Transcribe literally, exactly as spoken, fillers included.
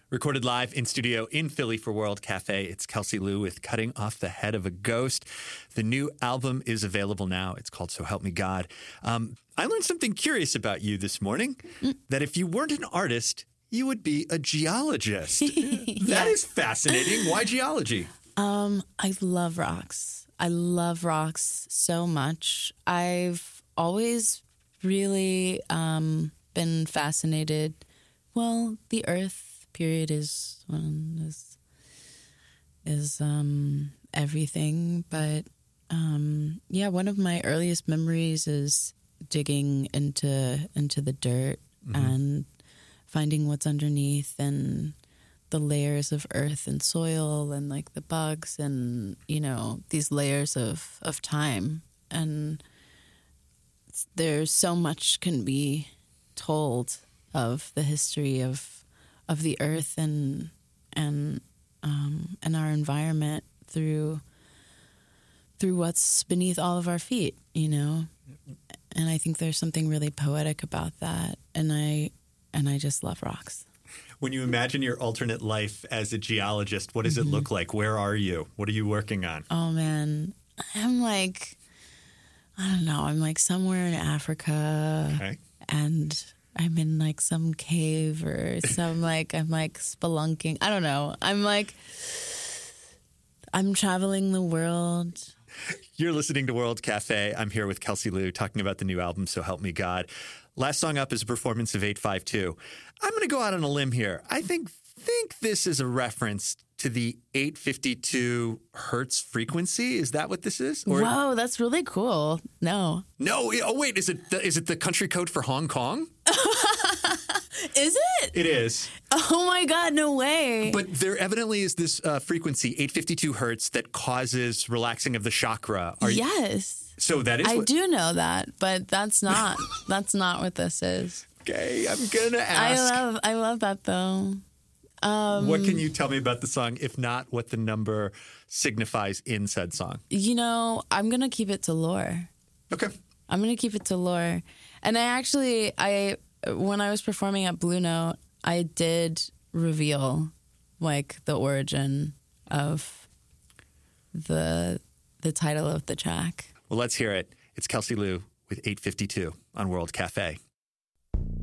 Recorded live in studio in Philly for World Cafe. It's Kelsey Lu with Cutting Off the Head of a Ghost. The new album is available now. It's called So Help Me God. Um, I learned something curious about you this morning, mm. that if you weren't an artist, you would be a geologist. yeah. That is fascinating. Why geology? Um, I love rocks. I love rocks so much. I've always really um, been fascinated. Well, the earth period is one is is um, everything, but um, yeah, one of my earliest memories is digging into into the dirt mm-hmm. and finding what's underneath and the layers of earth and soil and like the bugs and you know these layers of of time, and there's so much can be told of the history of of the earth and and um, and our environment through through what's beneath all of our feet, you know. And I think there's something really poetic about that. And I and I just love rocks. When you imagine your alternate life as a geologist, what does mm-hmm. it look like? Where are you? What are you working on? Oh man, I'm like, I don't know. I'm like somewhere in Africa, okay. and I'm in like some cave or some like, I'm like spelunking. I don't know. I'm like, I'm traveling the world. You're listening to World Cafe. I'm here with Kelsey Lu talking about the new album, So Help Me God. Last song up is a performance of eight five two. I'm going to go out on a limb here. I think think this is a reference to the eight fifty-two hertz frequency. Is that what this is? Or Whoa, that's really cool. No. No. Oh, wait. Is it the, is it the country code for Hong Kong? Is it? It is. Oh, my God. No way. But there evidently is this uh, frequency, eight fifty-two hertz, that causes relaxing of the chakra. Are yes. You, so that is I what, do know that, but that's not that's not what this is. Okay. I'm going to ask. I love, I love that, though. Um, what can you tell me about the song, if not what the number signifies in said song? You know, I'm going to keep it to lore. Okay. I'm going to keep it to lore. And I actually, I when I was performing at Blue Note, I did reveal, like, the origin of the the title of the track. Well, let's hear it. It's Kelsey Lu with eight fifty-two on World Cafe.